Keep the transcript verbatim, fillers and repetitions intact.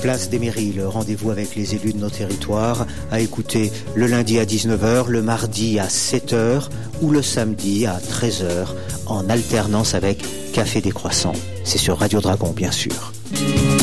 Place des Mairies, le rendez-vous avec les élus de nos territoires, à écouter le lundi à dix-neuf heures, le mardi à sept heures ou le samedi à treize heures, en alternance avec Café des Croissants. C'est sur Radio Dragon, bien sûr.